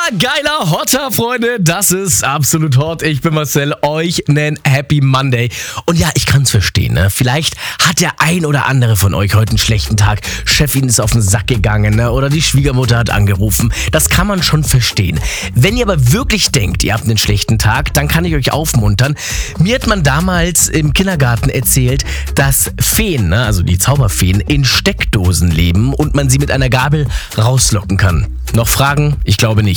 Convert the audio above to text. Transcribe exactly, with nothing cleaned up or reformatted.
geiler Hotter, Freunde. Das ist absolut hot. Ich bin Marcel. Euch nen Happy Monday. Und ja, ich kann's verstehen, ne? Vielleicht hat der ein oder andere von euch heute einen schlechten Tag. Chefin ist auf den Sack gegangen, ne? Oder die Schwiegermutter hat angerufen. Das kann man schon verstehen. Wenn ihr aber wirklich denkt, ihr habt einen schlechten Tag, dann kann ich euch aufmuntern. Mir hat man damals im Kindergarten erzählt, dass Feen, ne? Also die Zauberfeen, in Steckdosen leben und man sie mit einer Gabel rauslocken kann. Noch Fragen? Ich glaube nicht.